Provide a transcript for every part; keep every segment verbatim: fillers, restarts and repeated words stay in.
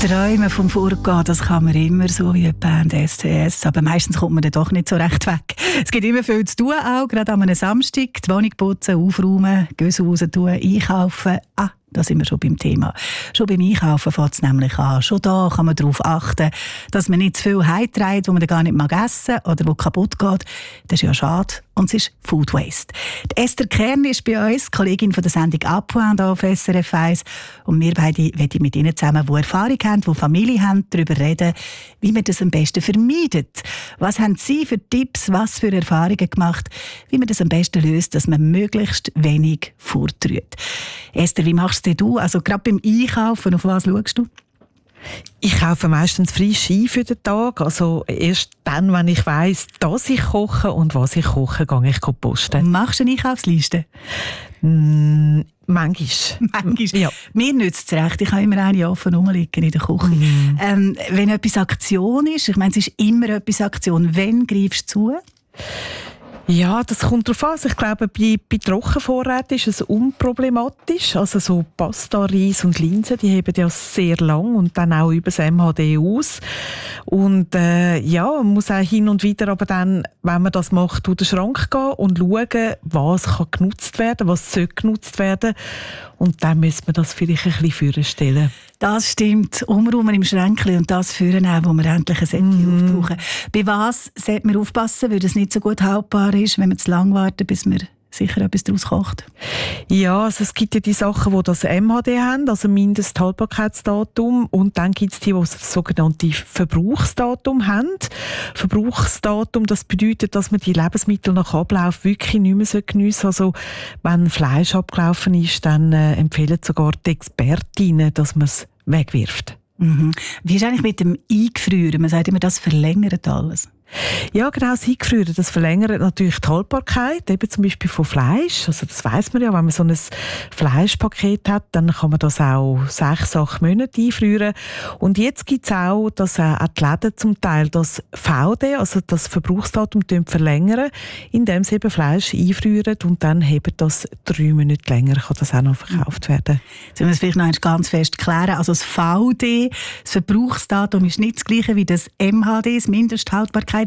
Träumen vom Vorgehen, das kann man immer, so wie die Band S C S. Aber meistens kommt man dann doch nicht so recht weg. Es gibt immer viel zu tun, auch gerade an einem Samstag. Die Wohnung putzen, aufräumen, Göse raus tun, einkaufen. Ah, da sind wir schon beim Thema. Schon beim Einkaufen fängt es nämlich an. Schon da kann man darauf achten, dass man nicht zu viel heimträgt, wo man dann gar nicht mag essen oder wo kaputt geht. Das ist ja schade. Und es ist Food Waste. Die Esther Kern ist bei uns, Kollegin von der Sendung «Appoint» auf S R F eins. Und wir beide wollen mit Ihnen zusammen, die Erfahrung haben, die Familie haben, darüber reden, wie man das am besten vermeidet. Was haben Sie für Tipps, was für Erfahrungen gemacht, wie man das am besten löst, dass man möglichst wenig vortrüht. Esther, wie machst du? Also gerade beim Einkaufen, auf was schaust du? Ich kaufe meistens frisch ein für den Tag. Also erst dann, wenn ich weiss, dass ich koche und was ich koche, gehe ich posten. Machst du eine Einkaufsliste? Mm, manchmal. Manchmal. Ja. Mir nützt es recht. Ich habe immer eine offen rumliegen in der Küche. Mm. Ähm, wenn etwas Aktion ist, ich meine, es ist immer etwas Aktion, wann greifst du zu? Ja, das kommt darauf an. Also ich glaube, bei, bei Trockenvorräten ist es unproblematisch. Also so Pasta, Reis und Linsen, die heben ja sehr lang und dann auch über das M H D aus. Und äh, ja, man muss auch hin und wieder, aber dann, wenn man das macht, durch den Schrank gehen und schauen, was kann genutzt werden, was soll genutzt werden. Und dann müssen wir das vielleicht ein bisschen vorstellen. Das stimmt. Umräumen im Schränkchen und das führen auch, wo wir endlich ein Säckchen mm. aufbrauchen. Bei was sollte man aufpassen, weil es nicht so gut haltbar ist, wenn wir zu lange warten, bis wir sicher etwas daraus kocht? Ja, also es gibt ja die Sachen, die das M H D haben, also Mindesthaltbarkeitsdatum. Und dann gibt es die, die das sogenannte Verbrauchsdatum haben. Verbrauchsdatum, das bedeutet, dass man die Lebensmittel nach Ablauf wirklich nicht mehr geniessen soll. Also wenn Fleisch abgelaufen ist, dann äh, empfehlen sogar die Expertinnen, dass man es wegwirft. Mhm. Wie ist eigentlich mit dem Eingefrieren? Man sagt immer, das verlängert alles. Ja, genau, das Eingefrieren, das verlängert natürlich die Haltbarkeit, eben zum Beispiel von Fleisch. Also das weiss man ja, wenn man so ein Fleischpaket hat, dann kann man das auch sechs, acht Monate einfrieren. Und jetzt gibt es auch, dass äh, auch die Läden zum Teil das V D, also das Verbrauchsdatum, verlängern, indem sie eben Fleisch einfrieren und dann eben das drei Monate länger kann das auch noch verkauft werden. Sollen wir es vielleicht noch ganz fest klären? Also das V D, das Verbrauchsdatum, ist nicht das gleiche wie das M H D, das Mindesthaltbarkeitsdatum.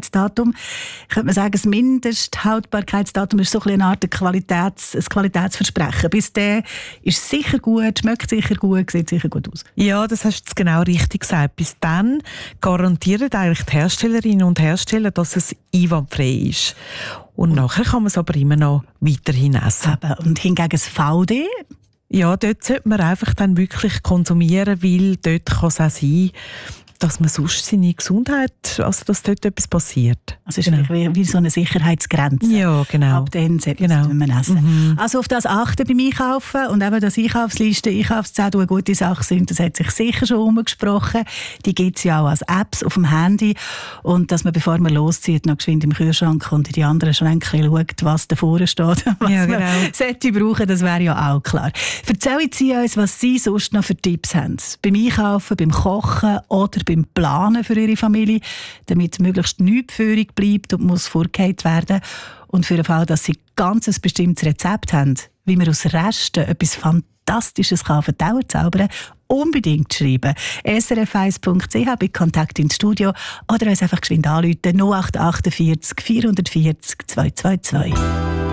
Ich könnte man sagen, das Mindesthaltbarkeitsdatum ist so eine Art Qualitäts, ein Qualitätsversprechen. Bis der ist sicher gut, schmeckt sicher gut, sieht sicher gut aus. Ja, das hast du jetzt genau richtig gesagt. Bis dann garantieren eigentlich die Herstellerinnen und Hersteller, dass es einwandfrei ist. Und, und nachher kann man es aber immer noch weiterhin essen. Und hingegen das V D? Ja, dort sollte man einfach dann wirklich konsumieren, weil dort kann es auch sein, dass man sonst seine Gesundheit, also dass dort etwas passiert. Also es ist genau. wie, wie so eine Sicherheitsgrenze. Ja, genau. Ab dann sollte genau. man essen. Mhm. Also auf das achten beim Einkaufen und eben, dass Einkaufslisten, Einkaufszettel eine gute Sache sind, das hat sich sicher schon umgesprochen. Die gibt es ja auch als Apps auf dem Handy. Und dass man, bevor man loszieht, noch geschwind im Kühlschrank und in die anderen Schränke schaut, was davor steht, was ja, genau. man sollte brauchen, das wäre ja auch klar. Erzählen Sie uns, was Sie sonst noch für Tipps haben. Beim Einkaufen, beim Kochen oder beim Planen für Ihre Familie, damit möglichst nichts übrig bleibt und muss vorgeheizt werden. Und für den Fall, dass Sie ganz ein bestimmtes Rezept haben, wie man aus Resten etwas Fantastisches kann auf die Dauer zaubern, unbedingt schreiben. S R F eins Punkt C H bei Kontakt ins Studio oder uns einfach geschwind anrufen null acht acht vier vier vier vier zwei zwei zwei.